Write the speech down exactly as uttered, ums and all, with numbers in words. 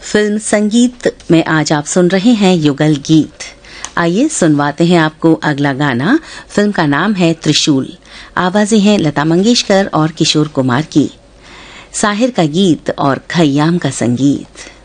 Film संगीत में आज आप सुन रहे हैं युगल गीत। आइए सुनवाते हैं आपको अगला गाना। फिल्म का नाम है त्रिशूल। आवाजें हैं लता मंगेशकर और किशोर कुमार की। साहिर का गीत और खय्याम का संगीत।